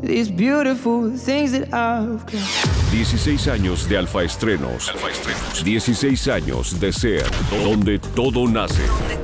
these beautiful things that I've got. 16 años de Alfa Estrenos. 16 años de ser donde todo nace.